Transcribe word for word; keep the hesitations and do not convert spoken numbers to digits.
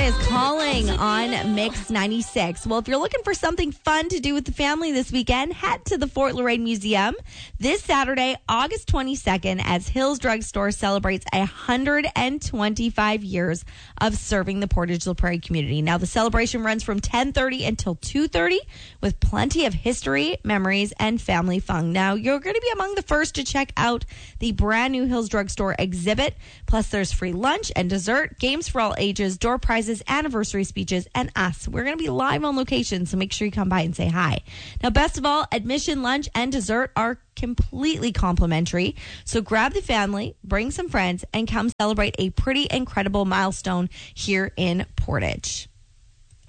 is calling on Mix ninety-six. Well, if you're looking for something fun to do with the family this weekend, head to the Fort Loraine Museum this Saturday, August twenty-second, as Hills Drug Store celebrates one hundred twenty-five years of serving the Portage La Prairie community. Now, the celebration runs from ten thirty until two thirty with plenty of history, memories, and family fun. Now, you're going to be among the first to check out the brand new Hills Drug Store exhibit. Plus, there's free lunch and dessert, games for all ages, door prizes, anniversary speeches, and us. We're going to be live on location, so make sure you come by and say hi. Now, best of all, admission, lunch, and dessert are completely complimentary. So grab the family, bring some friends, and come celebrate a pretty incredible milestone here in Portage.